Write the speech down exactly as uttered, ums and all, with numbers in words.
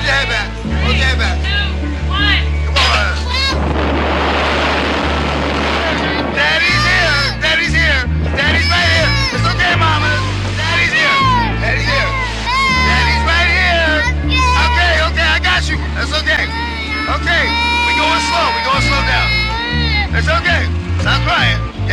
your head back. Hold your head back. Two, one. Come on. Daddy's here. Daddy's here. Daddy's right here. It's okay, mama. Daddy's here. Daddy's here. Daddy's right here. Okay, okay, I got you. That's okay. Okay. We going slow. We going slow down. It's okay. Stop crying.